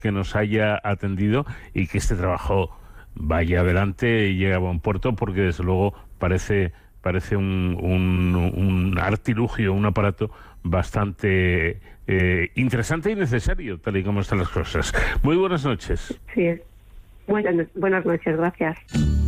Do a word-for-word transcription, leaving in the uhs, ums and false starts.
que nos haya atendido y que este trabajo vaya adelante y llegue a buen puerto, porque desde luego parece parece un, un, un artilugio, un aparato bastante eh, interesante y necesario, tal y como están las cosas. Muy buenas noches. Sí, buenas, buenas noches, gracias.